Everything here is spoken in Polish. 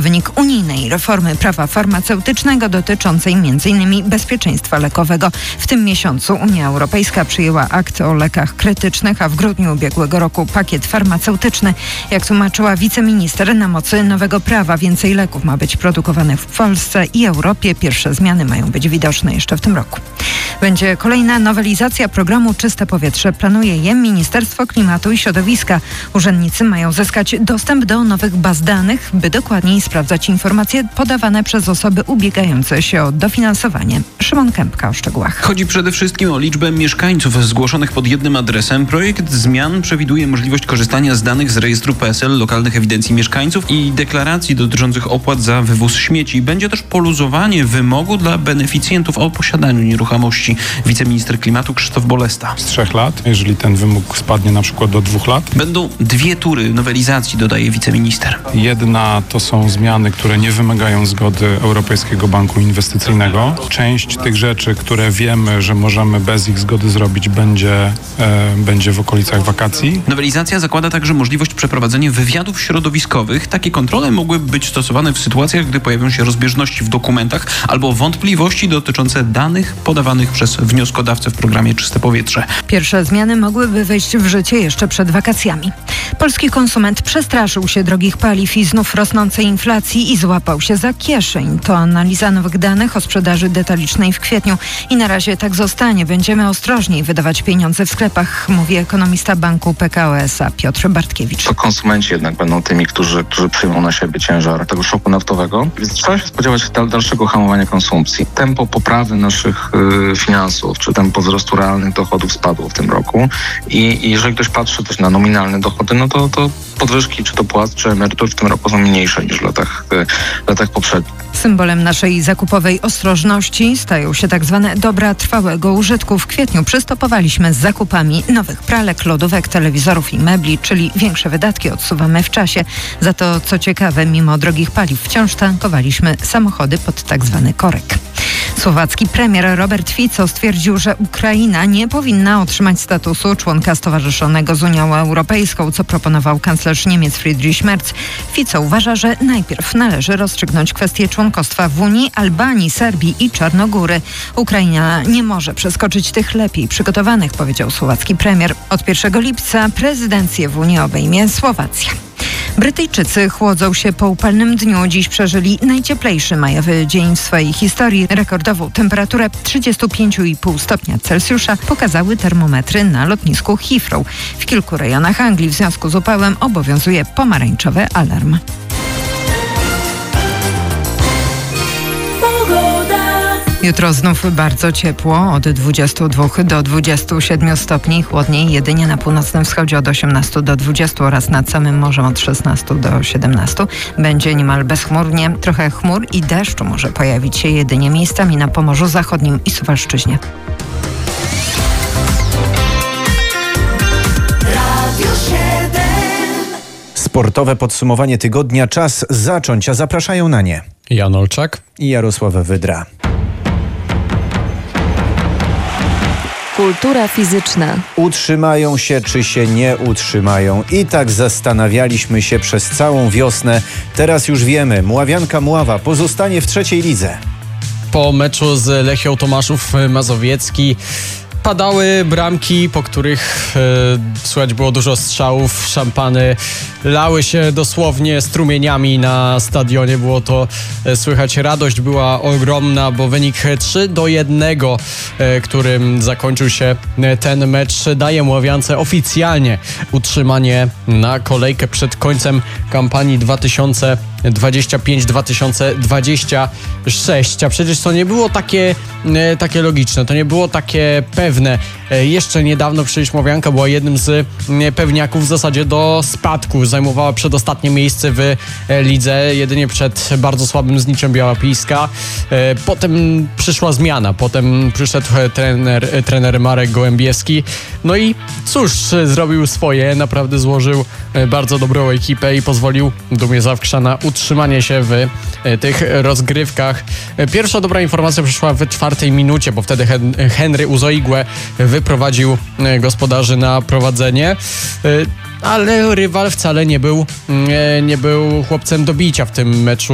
wynik unijnej reformy prawa farmaceutycznego dotyczącej m.in. bezpieczeństwa lekowego. W tym miesiącu Unia Europejska przyjęła akt o lekach krytycznych, a w grudniu ubiegłego roku pakiet farmaceutyczny. Jak tłumaczyła wiceminister, na mocy nowego prawa więcej leków ma być produkowanych w Polsce i Europie. Pierwsze zmiany mają być widoczne jeszcze w tym roku. Będzie kolejna nowelizacja programu Czyste Powietrze. Planuje je Ministerstwo Klimatu i Środowiska. Urzędnicy mają zyskać dostęp do nowych baz danych, by dokładniej sprawdzać informacje podawane przez osoby ubiegające się o dofinansowanie. Szymon Kępka o szczegółach. Chodzi przede wszystkim o liczbę mieszkańców zgłoszonych pod jednym adresem. Projekt zmian przewiduje możliwość korzystania z danych z rejestru PESEL, lokalnych ewidencji mieszkańców i deklaracji dotyczących opłat za wywóz śmieci. Będzie też poluzowanie wymogu dla beneficjentów o posiadaniu nieruchomości. Wiceminister klimatu Krzysztof Bolesta. Z 3 lat, jeżeli ten wymóg spadnie na przykład do 2 lat. Będą 2 tury nowelizacji, dodaje wiceminister. Jedna to są zmiany, które nie wymagają zgody Europejskiego Banku Inwestycyjnego. Część tych rzeczy, które wiemy, że możemy bez ich zgody zrobić, będzie w okolicach wakacji. Nowelizacja zakłada także możliwość przeprowadzenia wywiadów środowiskowych. Takie kontrole mogłyby być stosowane w sytuacjach, gdy pojawią się rozbieżności w dokumentach albo wątpliwości dotyczące danych podawanych przez wnioskodawcę w programie Czyste Powietrze. Pierwsze zmiany mogłyby wejść w życie jeszcze przed wakacjami. Polski konsument przestraszył się drogich paliw i znów rosnącej inflacji i złapał się za kieszeń. To analiza nowych danych o sprzedaży detalicznej w kwietniu i na razie tak zostanie. Będziemy ostrożniej wydawać pieniądze w sklepach, mówi ekonomista banku PKO SA Piotr Bartkiewicz. To konsumenci jednak będą tymi, którzy przyjmą na siebie ciężar tego szoku naftowego. Więc trzeba się spodziewać dalszego hamowania konsumpcji. Tempo poprawy naszych finansów, czy tempo wzrostu realnych dochodów spadło w tym roku. I jeżeli ktoś patrzy też na nominalne dochody, no to podwyżki, czy to płac, czy emerytur w tym roku są mniejsze niż w latach poprzednich. Symbolem naszej zakupowej ostrożności stają się tak zwane dobra trwałego użytku. W kwietniu przystopowaliśmy z zakupami nowych pralek, lodówek, telewizorów i mebli, czyli większe wydatki odsuwamy w czasie. Za to, co ciekawe, mimo drogich paliw wciąż tankowaliśmy samochody pod tak zwany korek. Słowacki premier Robert Fico stwierdził, że Ukraina nie powinna otrzymać statusu członka stowarzyszonego z Unią Europejską, co proponował kanclerz Niemiec Friedrich Merz. Fico uważa, że najpierw należy rozstrzygnąć kwestię członkostwa w Unii, Albanii, Serbii i Czarnogóry. Ukraina nie może przeskoczyć tych lepiej przygotowanych, powiedział słowacki premier. Od 1 lipca prezydencję w Unii obejmie Słowacja. Brytyjczycy chłodzą się po upalnym dniu. Dziś przeżyli najcieplejszy majowy dzień w swojej historii. Rekordową temperaturę 35,5 stopnia Celsjusza pokazały termometry na lotnisku Heathrow. W kilku rejonach Anglii w związku z upałem obowiązuje pomarańczowy alarm. Jutro znów bardzo ciepło, od 22 do 27 stopni, chłodniej jedynie na północnym wschodzie od 18 do 20 oraz nad samym morzem od 16 do 17. Będzie niemal bezchmurnie, trochę chmur i deszczu może pojawić się jedynie miejscami na Pomorzu Zachodnim i Suwalszczyźnie. Sportowe podsumowanie tygodnia. Czas zacząć, a zapraszają na nie Jan Olczak i Jarosław Wydra. Kultura fizyczna. Utrzymają się, czy się nie utrzymają? I tak zastanawialiśmy się przez całą wiosnę. Teraz już wiemy, Mławianka Mława pozostanie w 3. lidze. Po meczu z Lechią Tomaszów Mazowiecki padały bramki, po których słychać było dużo strzałów, szampany lały się dosłownie strumieniami na stadionie. Było to słychać, radość była ogromna, bo wynik 3-1, którym zakończył się ten mecz, daje Mławiance oficjalnie utrzymanie na kolejkę przed końcem kampanii 2025-2026. A przecież to nie było takie logiczne, to nie było takie pewne. Jeszcze niedawno przecież Mławianka była jednym z pewniaków w zasadzie do spadku. Zajmowała przedostatnie miejsce w lidze, jedynie przed bardzo słabym Zniczem Biała Piska. Potem przyszła zmiana, potem przyszedł trener Marek Gołębiewski. No i cóż, zrobił swoje, naprawdę złożył bardzo dobrą ekipę i pozwolił Dumie Zawkrza na utrzymanie się w tych rozgrywkach. Pierwsza dobra informacja przyszła w 4. minucie, bo wtedy Henry Uzoigłe wyprowadził gospodarzy na prowadzenie. Ale rywal wcale nie był chłopcem do bicia w tym meczu.